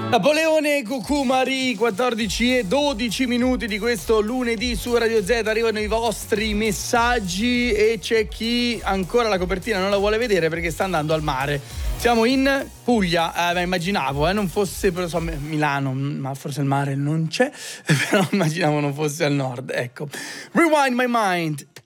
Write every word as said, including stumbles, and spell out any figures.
Napoleone Cucumari, quattordici e dodici minuti di questo lunedì su Radio Z. Arrivano i vostri messaggi e c'è chi ancora la copertina non la vuole vedere perché sta andando al mare. Siamo in Puglia, eh, immaginavo, eh, non fosse so, Milano, ma forse il mare non c'è, però immaginavo non fosse al nord, ecco. Rewind my mind.